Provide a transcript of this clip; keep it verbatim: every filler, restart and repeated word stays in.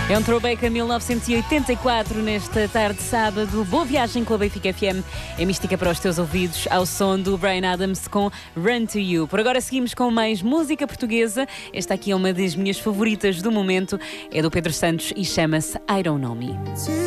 É um throwback a mil novecentos e oitenta e quatro nesta tarde de sábado. Boa viagem com a Benfica F M. É mística para os teus ouvidos ao som do Bryan Adams com Run to You. Por agora seguimos com mais música portuguesa. Esta aqui é uma das minhas favoritas do momento. É do Pedro Santos e chama-se I Don't Know Me.